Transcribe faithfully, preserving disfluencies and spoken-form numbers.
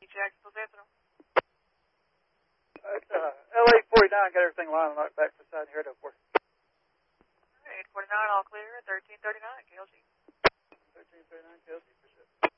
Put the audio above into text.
Jacksonville Central. It's uh, L A forty-nine, got everything lined right back to the side here at Oakport. eight forty-nine, all clear, thirteen thirty-nine, K L G. thirteen thirty-nine, K L G, for sure.